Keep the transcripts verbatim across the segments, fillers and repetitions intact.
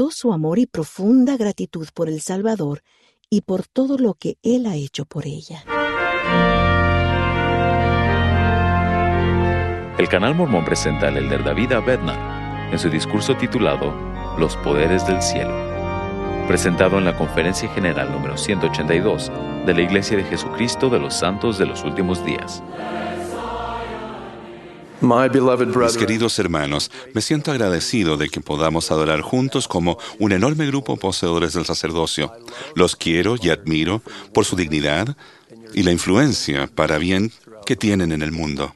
manifestó su amor y profunda gratitud por el Salvador y por todo lo que Él ha hecho por ella. El Canal Mormón presenta al elder David A. Bednar en su discurso titulado Los Poderes del Cielo, presentado en la Conferencia General número ciento ochenta y dos de la Iglesia de Jesucristo de los Santos de los Últimos Días. Mis queridos hermanos, me siento agradecido de que podamos adorar juntos como un enorme grupo poseedores del sacerdocio. Los quiero y admiro por su dignidad y la influencia para bien que tienen en el mundo.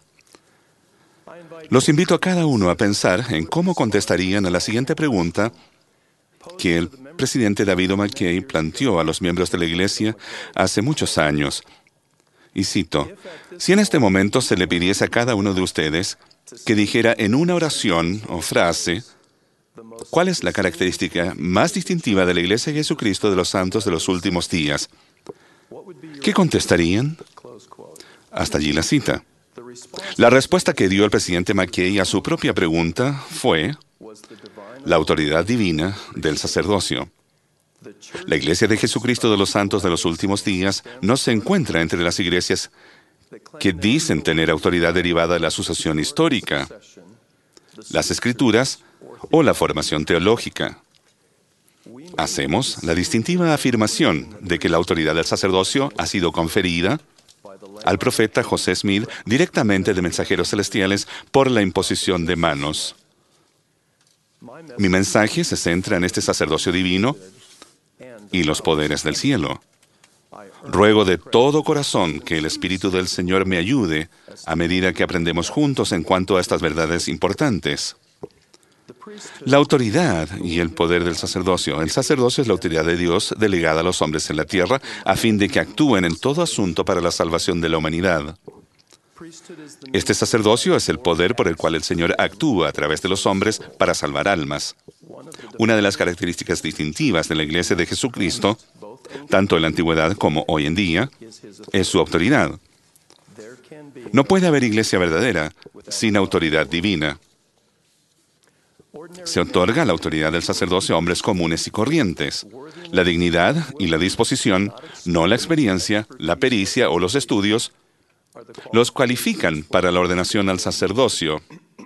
Los invito a cada uno a pensar en cómo contestarían a la siguiente pregunta que el presidente David O. McKay planteó a los miembros de la Iglesia hace muchos años. Y cito, si en este momento se le pidiese a cada uno de ustedes que dijera en una oración o frase cuál es la característica más distintiva de la Iglesia de Jesucristo de los Santos de los Últimos Días, ¿qué contestarían? Hasta allí la cita. La respuesta que dio el presidente McKay a su propia pregunta fue la autoridad divina del sacerdocio. La Iglesia de Jesucristo de los Santos de los Últimos Días no se encuentra entre las iglesias que dicen tener autoridad derivada de la sucesión histórica, las Escrituras o la formación teológica. Hacemos la distintiva afirmación de que la autoridad del sacerdocio ha sido conferida al profeta José Smith directamente de mensajeros celestiales por la imposición de manos. Mi mensaje se centra en este sacerdocio divino y los poderes del cielo. Ruego de todo corazón que el Espíritu del Señor me ayude a medida que aprendemos juntos en cuanto a estas verdades importantes. La autoridad y el poder del sacerdocio. El sacerdocio es la autoridad de Dios delegada a los hombres en la tierra a fin de que actúen en todo asunto para la salvación de la humanidad. Este sacerdocio es el poder por el cual el Señor actúa a través de los hombres para salvar almas. Una de las características distintivas de la Iglesia de Jesucristo, tanto en la antigüedad como hoy en día, es su autoridad. No puede haber iglesia verdadera sin autoridad divina. Se otorga la autoridad del sacerdocio a hombres comunes y corrientes. La dignidad y la disposición, no la experiencia, la pericia o los estudios, los cualifican para la ordenación al sacerdocio.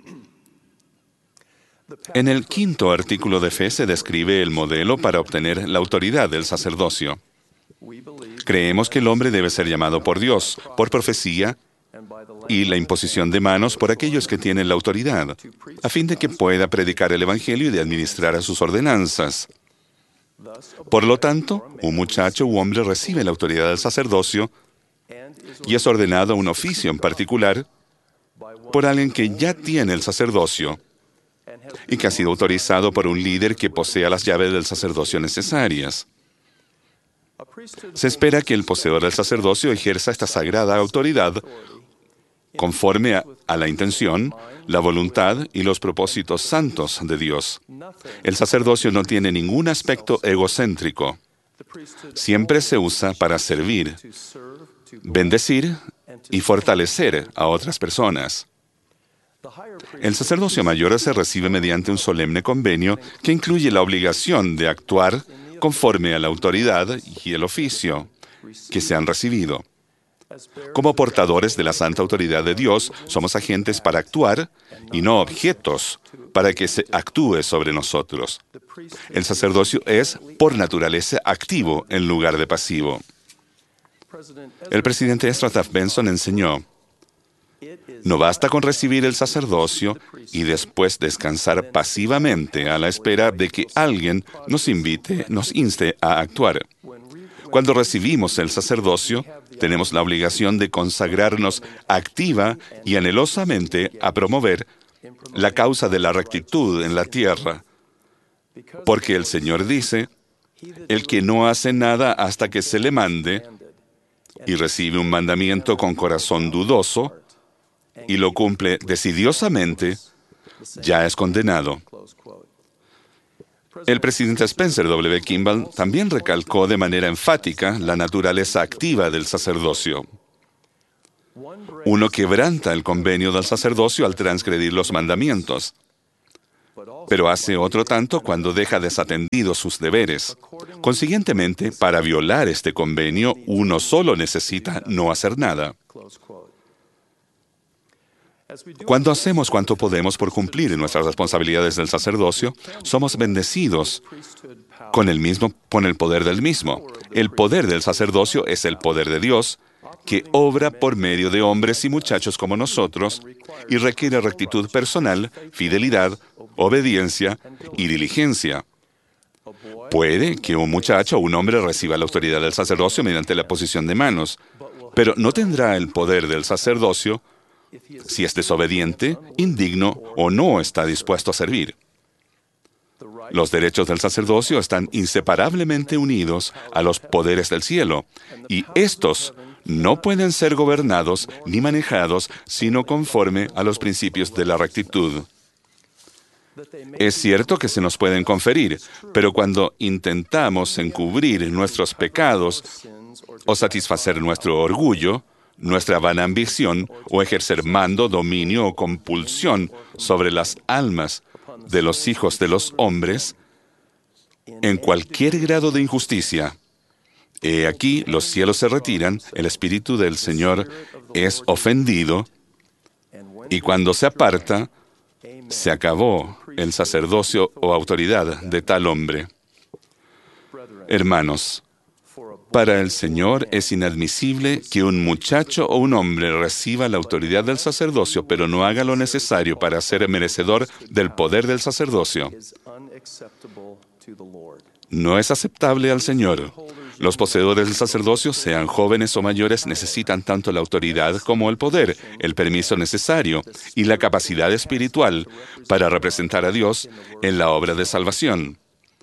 En el quinto artículo de fe se describe el modelo para obtener la autoridad del sacerdocio. Creemos que el hombre debe ser llamado por Dios, por profecía y la imposición de manos por aquellos que tienen la autoridad, a fin de que pueda predicar el Evangelio y de administrar a sus ordenanzas. Por lo tanto, un muchacho u hombre recibe la autoridad del sacerdocio y es ordenado a un oficio en particular por alguien que ya tiene el sacerdocio y que ha sido autorizado por un líder que posea las llaves del sacerdocio necesarias. Se espera que el poseedor del sacerdocio ejerza esta sagrada autoridad conforme a, a la intención, la voluntad y los propósitos santos de Dios. El sacerdocio no tiene ningún aspecto egocéntrico. Siempre se usa para servir, bendecir y fortalecer a otras personas. El sacerdocio mayor se recibe mediante un solemne convenio que incluye la obligación de actuar conforme a la autoridad y el oficio que se han recibido. Como portadores de la santa autoridad de Dios, somos agentes para actuar y no objetos para que se actúe sobre nosotros. El sacerdocio es, por naturaleza, activo en lugar de pasivo. El presidente Ezra Taft Benson enseñó: no basta con recibir el sacerdocio y después descansar pasivamente a la espera de que alguien nos invite, nos inste a actuar. Cuando recibimos el sacerdocio, tenemos la obligación de consagrarnos activa y anhelosamente a promover la causa de la rectitud en la tierra. Porque el Señor dice, el que no hace nada hasta que se le mande y recibe un mandamiento con corazón dudoso, y lo cumple decidiosamente, ya es condenado. El presidente Spencer W. Kimball también recalcó de manera enfática la naturaleza activa del sacerdocio. Uno quebranta el convenio del sacerdocio al transgredir los mandamientos. pero hace otro tanto cuando deja desatendidos sus deberes. Consiguientemente, para violar este convenio, uno solo necesita no hacer nada. Cuando hacemos cuanto podemos por cumplir nuestras responsabilidades del sacerdocio, somos bendecidos con el mismo, con el poder del mismo. El poder del sacerdocio es el poder de Dios, que obra por medio de hombres y muchachos como nosotros y requiere rectitud personal, fidelidad, obediencia y diligencia. Puede que un muchacho o un hombre reciba la autoridad del sacerdocio mediante la posición de manos, pero no tendrá el poder del sacerdocio si es desobediente, indigno o no está dispuesto a servir. Los derechos del sacerdocio están inseparablemente unidos a los poderes del cielo, y estos no pueden ser gobernados ni manejados sino conforme a los principios de la rectitud. Es cierto que se nos pueden conferir, pero cuando intentamos encubrir nuestros pecados o satisfacer nuestro orgullo, nuestra vana ambición o ejercer mando, dominio o compulsión sobre las almas de los hijos de los hombres, en cualquier grado de injusticia, he aquí los cielos se retiran, el Espíritu del Señor es ofendido, y cuando se aparta, se acabó el sacerdocio o autoridad de tal hombre. Hermanos, para el Señor es inadmisible que un muchacho o un hombre reciba la autoridad del sacerdocio, pero no haga lo necesario para ser merecedor del poder del sacerdocio. No es aceptable al Señor. Los poseedores del sacerdocio, sean jóvenes o mayores, necesitan tanto la autoridad como el poder, el permiso necesario y la capacidad espiritual para representar a Dios en la obra de salvación.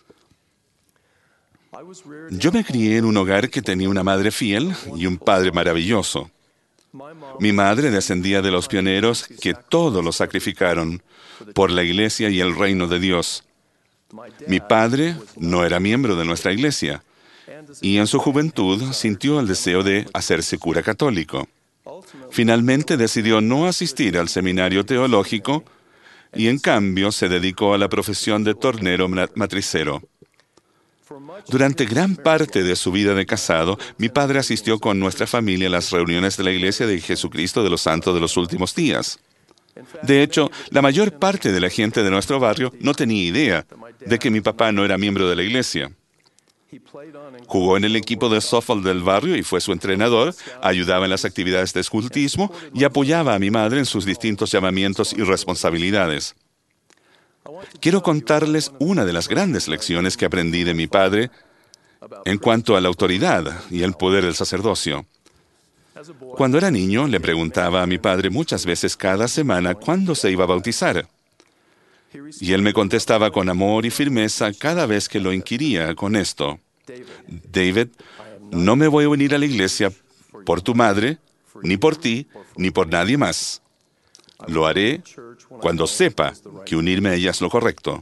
Yo me crié en un hogar que tenía una madre fiel y un padre maravilloso. Mi madre descendía de los pioneros que todo lo sacrificaron por la iglesia y el reino de Dios. Mi padre no era miembro de nuestra iglesia y en su juventud sintió el deseo de hacerse cura católico. Finalmente decidió no asistir al seminario teológico y en cambio se dedicó a la profesión de tornero matricero. Durante gran parte de su vida de casado, mi padre asistió con nuestra familia a las reuniones de la Iglesia de Jesucristo de los Santos de los Últimos Días. De hecho, la mayor parte de la gente de nuestro barrio no tenía idea de que mi papá no era miembro de la iglesia. Jugó en el equipo de softball del barrio y fue su entrenador, ayudaba en las actividades de escultismo y apoyaba a mi madre en sus distintos llamamientos y responsabilidades. Quiero contarles una de las grandes lecciones que aprendí de mi padre en cuanto a la autoridad y el poder del sacerdocio. Cuando era niño, le preguntaba a mi padre muchas veces cada semana cuándo se iba a bautizar. Y él me contestaba con amor y firmeza cada vez que lo inquiría con esto. David, no me voy a unir a la iglesia por tu madre, ni por ti, ni por nadie más. Lo haré cuando sepa que unirme a ella es lo correcto.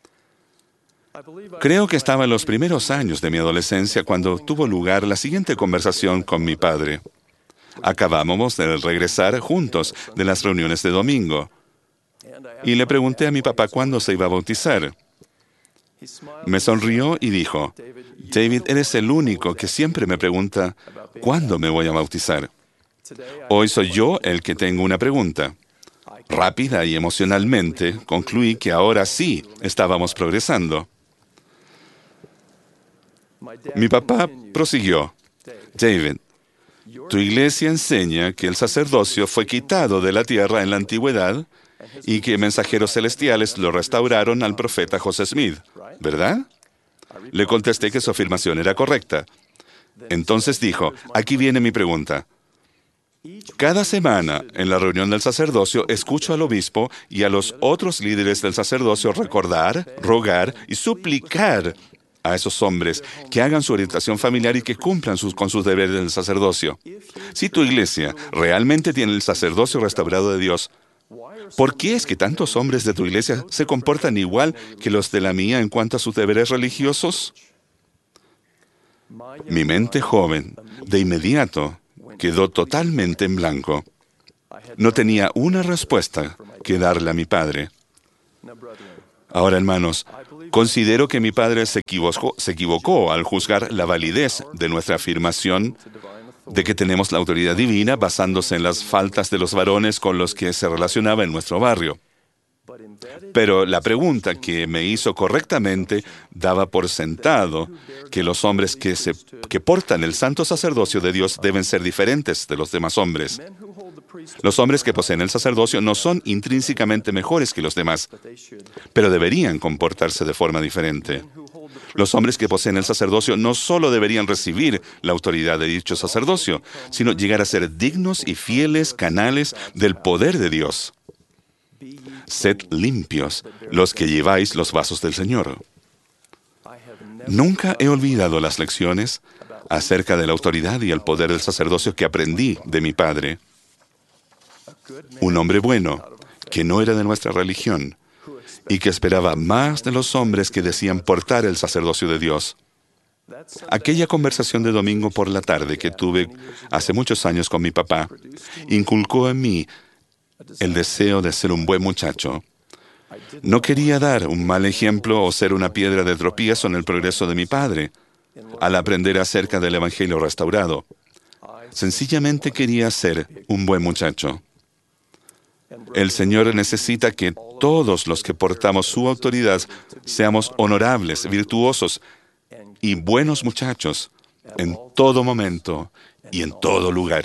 Creo que estaba en los primeros años de mi adolescencia cuando tuvo lugar la siguiente conversación con mi padre. Acabábamos de regresar juntos de las reuniones de domingo. Y le pregunté a mi papá cuándo se iba a bautizar. Me sonrió y dijo, David, eres el único que siempre me pregunta cuándo me voy a bautizar. Hoy soy yo el que tengo una pregunta. Rápida y emocionalmente, concluí que ahora sí estábamos progresando. Mi papá prosiguió, David, tu iglesia enseña que el sacerdocio fue quitado de la tierra en la antigüedad y que mensajeros celestiales lo restauraron al profeta José Smith, ¿verdad? Le contesté que su afirmación era correcta. Entonces dijo, aquí viene mi pregunta. Cada semana, en la reunión del sacerdocio, escucho al obispo y a los otros líderes del sacerdocio recordar, rogar y suplicar a esos hombres que hagan su orientación familiar y que cumplan sus, con sus deberes del sacerdocio. Si tu iglesia realmente tiene el sacerdocio restaurado de Dios, ¿por qué es que tantos hombres de tu iglesia se comportan igual que los de la mía en cuanto a sus deberes religiosos? Mi mente joven, de inmediato, quedó totalmente en blanco. No tenía una respuesta que darle a mi padre. Ahora, hermanos, considero que mi padre se equivocó, se equivocó al juzgar la validez de nuestra afirmación de que tenemos la autoridad divina basándose en las faltas de los varones con los que se relacionaba en nuestro barrio. Pero la pregunta que me hizo correctamente daba por sentado que los hombres que, se, que portan el santo sacerdocio de Dios deben ser diferentes de los demás hombres. Los hombres que poseen el sacerdocio no son intrínsecamente mejores que los demás, pero deberían comportarse de forma diferente. Los hombres que poseen el sacerdocio no solo deberían recibir la autoridad de dicho sacerdocio, sino llegar a ser dignos y fieles canales del poder de Dios. Sed limpios los que lleváis los vasos del Señor. Nunca he olvidado las lecciones acerca de la autoridad y el poder del sacerdocio que aprendí de mi padre. Un hombre bueno, que no era de nuestra religión, y que esperaba más de los hombres que decían portar el sacerdocio de Dios. Aquella conversación de domingo por la tarde que tuve hace muchos años con mi papá, inculcó en mí el deseo de ser un buen muchacho. No quería dar un mal ejemplo o ser una piedra de tropiezo en el progreso de mi padre al aprender acerca del Evangelio restaurado. Sencillamente quería ser un buen muchacho. El Señor necesita que todos los que portamos su autoridad seamos honorables, virtuosos y buenos muchachos en todo momento y en todo lugar.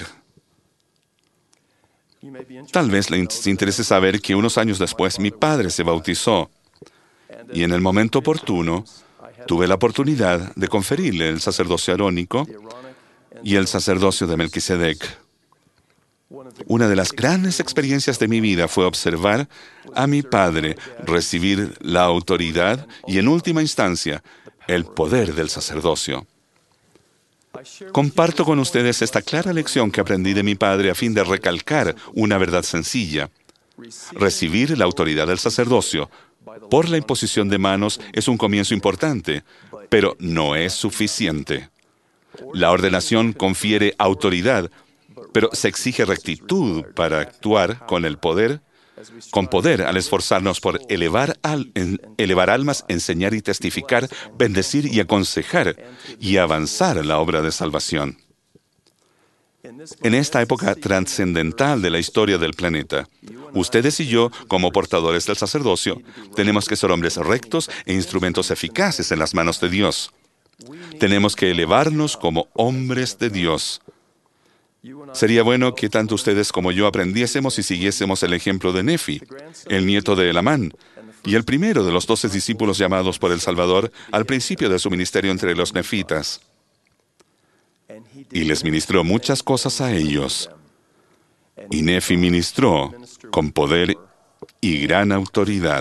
Tal vez les interese saber que unos años después mi padre se bautizó y en el momento oportuno tuve la oportunidad de conferirle el sacerdocio arónico y el sacerdocio de Melquisedec. Una de las grandes experiencias de mi vida fue observar a mi padre recibir la autoridad y, en última instancia, el poder del sacerdocio. Comparto con ustedes esta clara lección que aprendí de mi padre a fin de recalcar una verdad sencilla. Recibir la autoridad del sacerdocio por la imposición de manos es un comienzo importante, pero no es suficiente. La ordenación confiere autoridad, pero se exige rectitud para actuar con el poder, con poder al esforzarnos por elevar, al, en, elevar almas, enseñar y testificar, bendecir y aconsejar y avanzar en la obra de salvación. En esta época trascendental de la historia del planeta, ustedes y yo, como portadores del sacerdocio, tenemos que ser hombres rectos e instrumentos eficaces en las manos de Dios. Tenemos que elevarnos como hombres de Dios. Sería bueno que tanto ustedes como yo aprendiésemos y siguiésemos el ejemplo de Nefi, el nieto de Elamán, y el primero de los doce discípulos llamados por el Salvador al principio de su ministerio entre los nefitas. Y les ministró muchas cosas a ellos. Y Nefi ministró con poder y gran autoridad.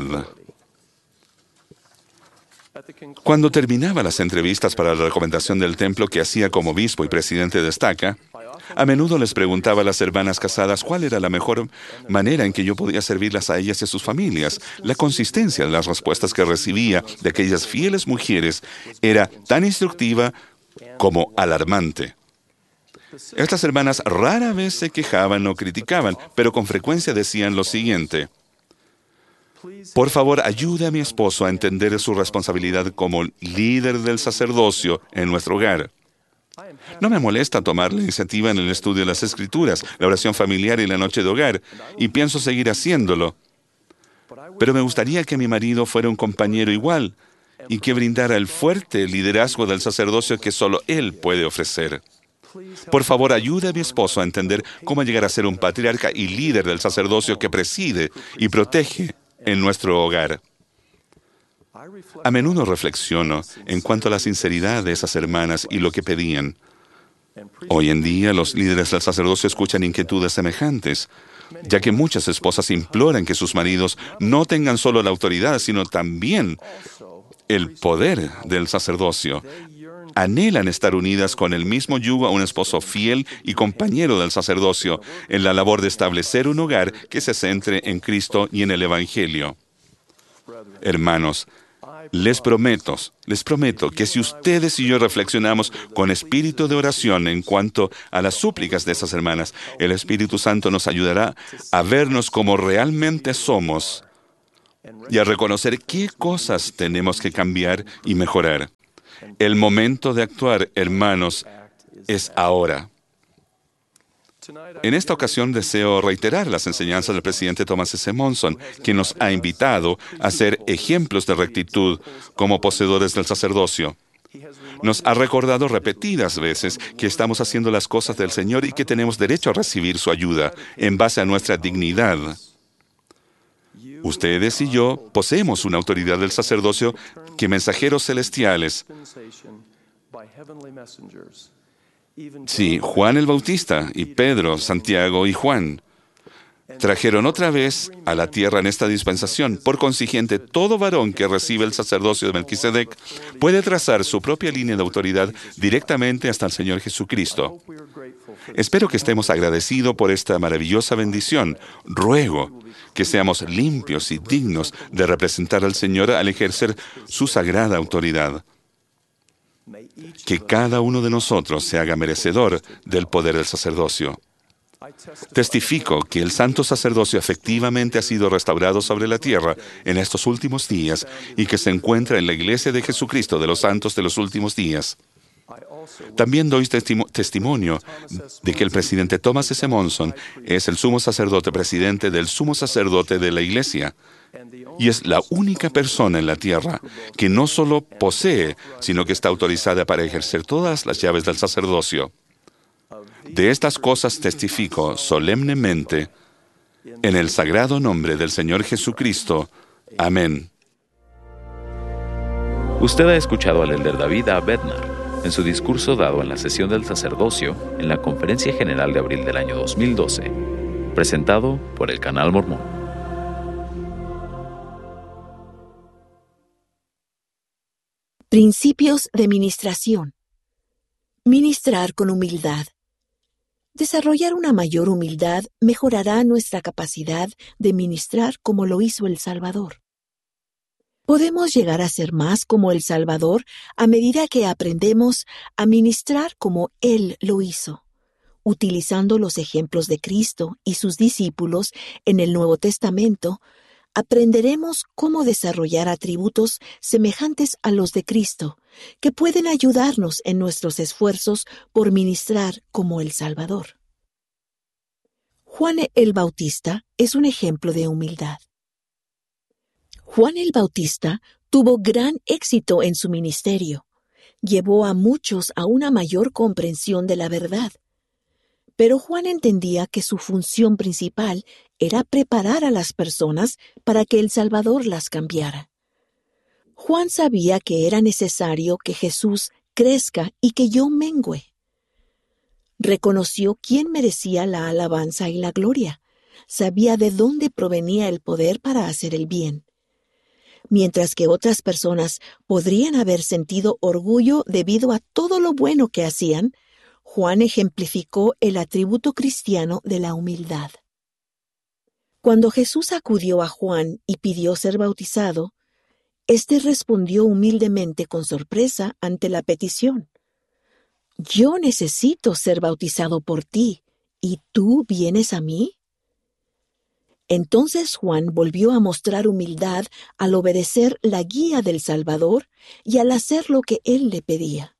Cuando terminaba las entrevistas para la recomendación del templo que hacía como obispo y presidente de Estaca, a menudo les preguntaba a las hermanas casadas cuál era la mejor manera en que yo podía servirlas a ellas y a sus familias. La consistencia de las respuestas que recibía de aquellas fieles mujeres era tan instructiva como alarmante. Estas hermanas rara vez se quejaban o criticaban, pero con frecuencia decían lo siguiente: por favor, ayude a mi esposo a entender su responsabilidad como líder del sacerdocio en nuestro hogar. No me molesta tomar la iniciativa en el estudio de las Escrituras, la oración familiar y la noche de hogar, y pienso seguir haciéndolo. Pero me gustaría que mi marido fuera un compañero igual y que brindara el fuerte liderazgo del sacerdocio que solo él puede ofrecer. Por favor, ayude a mi esposo a entender cómo llegar a ser un patriarca y líder del sacerdocio que preside y protege en nuestro hogar. A menudo reflexiono en cuanto a la sinceridad de esas hermanas y lo que pedían. Hoy en día, los líderes del sacerdocio escuchan inquietudes semejantes, ya que muchas esposas imploran que sus maridos no tengan solo la autoridad, sino también el poder del sacerdocio. Anhelan estar unidas con el mismo yugo a un esposo fiel y compañero del sacerdocio en la labor de establecer un hogar que se centre en Cristo y en el Evangelio. Hermanos, les prometo, les prometo que si ustedes y yo reflexionamos con espíritu de oración en cuanto a las súplicas de esas hermanas, el Espíritu Santo nos ayudará a vernos como realmente somos, y a reconocer qué cosas tenemos que cambiar y mejorar. El momento de actuar, hermanos, es ahora. En esta ocasión deseo reiterar las enseñanzas del presidente Thomas S. Monson, quien nos ha invitado a ser ejemplos de rectitud como poseedores del sacerdocio. Nos ha recordado repetidas veces que estamos haciendo las cosas del Señor y que tenemos derecho a recibir su ayuda en base a nuestra dignidad. Ustedes y yo poseemos una autoridad del sacerdocio que mensajeros celestiales. Sí, Juan el Bautista y Pedro, Santiago y Juan trajeron otra vez a la tierra en esta dispensación. Por consiguiente, todo varón que recibe el sacerdocio de Melquisedec puede trazar su propia línea de autoridad directamente hasta el Señor Jesucristo. Espero que estemos agradecidos por esta maravillosa bendición. Ruego que seamos limpios y dignos de representar al Señor al ejercer su sagrada autoridad. Que cada uno de nosotros se haga merecedor del poder del sacerdocio. Testifico que el santo sacerdocio efectivamente ha sido restaurado sobre la tierra en estos últimos días y que se encuentra en la Iglesia de Jesucristo de los Santos de los últimos días. También doy testimo- testimonio de que el presidente Thomas S. Monson es el sumo sacerdote presidente del sumo sacerdote de la Iglesia y es la única persona en la tierra que no solo posee, sino que está autorizada para ejercer todas las llaves del sacerdocio. De estas cosas testifico solemnemente en el sagrado nombre del Señor Jesucristo. Amén. Usted ha escuchado al elder David A. Bednar en su discurso dado en la sesión del sacerdocio en la Conferencia General de abril del año dos mil doce, presentado por el Canal Mormón. Principios de ministración. Ministrar con humildad. Desarrollar una mayor humildad mejorará nuestra capacidad de ministrar como lo hizo el Salvador. Podemos llegar a ser más como el Salvador a medida que aprendemos a ministrar como Él lo hizo, utilizando los ejemplos de Cristo y sus discípulos en el Nuevo Testamento. Aprenderemos cómo desarrollar atributos semejantes a los de Cristo, que pueden ayudarnos en nuestros esfuerzos por ministrar como el Salvador. Juan el Bautista es un ejemplo de humildad. Juan el Bautista tuvo gran éxito en su ministerio. Llevó a muchos a una mayor comprensión de la verdad. Pero Juan entendía que su función principal era preparar a las personas para que el Salvador las cambiara. Juan sabía que era necesario que Jesús crezca y que yo mengüe. Reconoció quién merecía la alabanza y la gloria. Sabía de dónde provenía el poder para hacer el bien. Mientras que otras personas podrían haber sentido orgullo debido a todo lo bueno que hacían, Juan ejemplificó el atributo cristiano de la humildad. Cuando Jesús acudió a Juan y pidió ser bautizado, éste respondió humildemente con sorpresa ante la petición. «Yo necesito ser bautizado por ti, ¿y tú vienes a mí?» Entonces Juan volvió a mostrar humildad al obedecer la guía del Salvador y al hacer lo que él le pedía.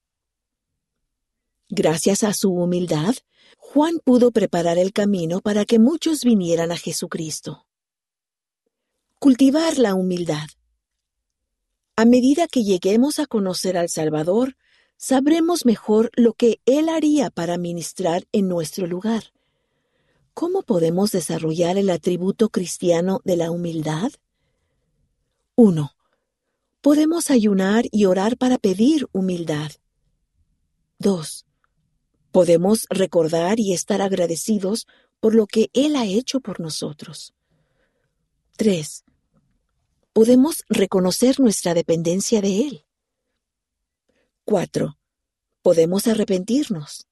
Gracias a su humildad, Juan pudo preparar el camino para que muchos vinieran a Jesucristo. Cultivar la humildad. A medida que lleguemos a conocer al Salvador, sabremos mejor lo que Él haría para ministrar en nuestro lugar. ¿Cómo podemos desarrollar el atributo cristiano de la humildad? uno. Podemos ayunar y orar para pedir humildad. dos. Podemos recordar y estar agradecidos por lo que Él ha hecho por nosotros. tres. Podemos reconocer nuestra dependencia de Él. cuatro. Podemos arrepentirnos.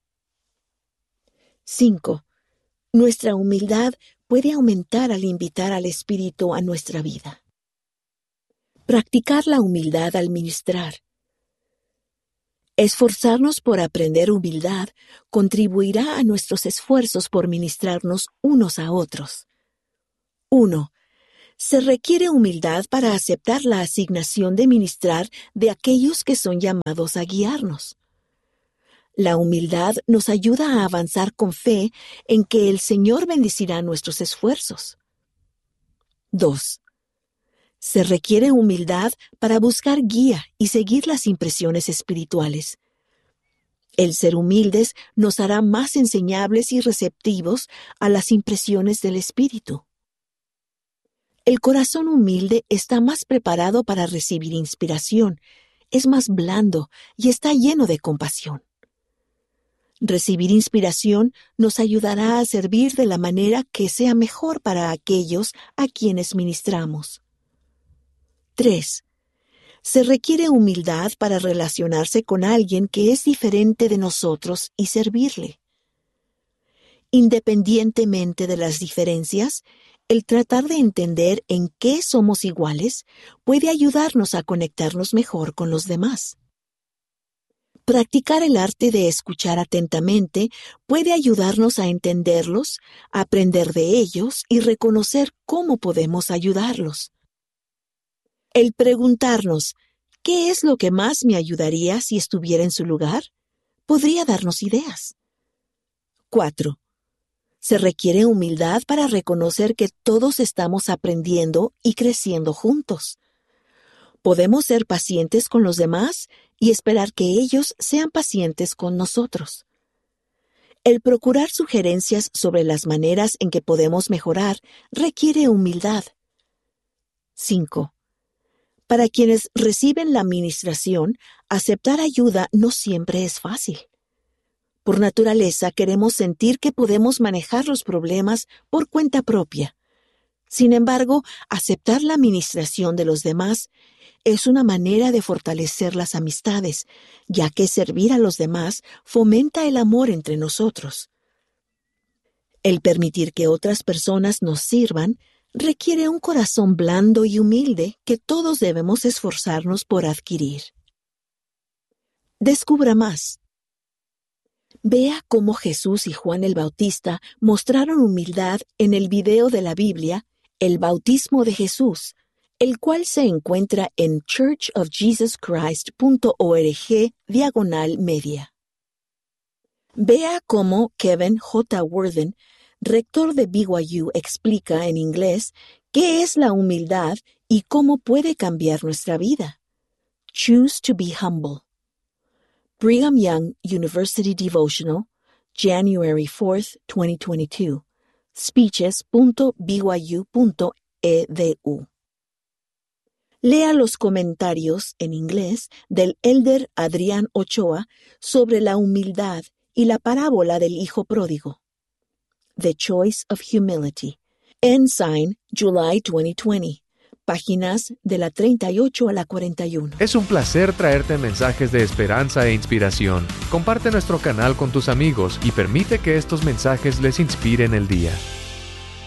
cinco. Nuestra humildad puede aumentar al invitar al Espíritu a nuestra vida. Practicar la humildad al ministrar. Esforzarnos por aprender humildad contribuirá a nuestros esfuerzos por ministrarnos unos a otros. uno. Se requiere humildad para aceptar la asignación de ministrar de aquellos que son llamados a guiarnos. La humildad nos ayuda a avanzar con fe en que el Señor bendecirá nuestros esfuerzos. dos. Se requiere humildad para buscar guía y seguir las impresiones espirituales. El ser humildes nos hará más enseñables y receptivos a las impresiones del Espíritu. El corazón humilde está más preparado para recibir inspiración, es más blando y está lleno de compasión. Recibir inspiración nos ayudará a servir de la manera que sea mejor para aquellos a quienes ministramos. tres. Se requiere humildad para relacionarse con alguien que es diferente de nosotros y servirle. Independientemente de las diferencias, el tratar de entender en qué somos iguales puede ayudarnos a conectarnos mejor con los demás. Practicar el arte de escuchar atentamente puede ayudarnos a entenderlos, a aprender de ellos y reconocer cómo podemos ayudarlos. El preguntarnos, ¿qué es lo que más me ayudaría si estuviera en su lugar?, podría darnos ideas. cuatro. Se requiere humildad para reconocer que todos estamos aprendiendo y creciendo juntos. Podemos ser pacientes con los demás y esperar que ellos sean pacientes con nosotros. El procurar sugerencias sobre las maneras en que podemos mejorar requiere humildad. cinco. Para quienes reciben la administración, aceptar ayuda no siempre es fácil. Por naturaleza queremos sentir que podemos manejar los problemas por cuenta propia. Sin embargo, aceptar la administración de los demás es una manera de fortalecer las amistades, ya que servir a los demás fomenta el amor entre nosotros. El permitir que otras personas nos sirvan requiere un corazón blando y humilde que todos debemos esforzarnos por adquirir. Descubra más. Vea cómo Jesús y Juan el Bautista mostraron humildad en el video de la Biblia, El bautismo de Jesús, el cual se encuentra en church of jesus christ punto org diagonal media. Vea cómo Kevin J. Worthen, rector de B Y U, explica en inglés qué es la humildad y cómo puede cambiar nuestra vida. Choose to be humble. Brigham Young University Devotional, January fourth, twenty twenty-two. speeches punto b y u punto e d u. Lea los comentarios en inglés del elder Adrián Ochoa sobre la humildad y la parábola del hijo pródigo. The Choice of Humility. Ensign, July twenty twenty. Páginas de la treinta y ocho a la cuarenta y uno. Es un placer traerte mensajes de esperanza e inspiración. Comparte nuestro canal con tus amigos y permite que estos mensajes les inspiren el día.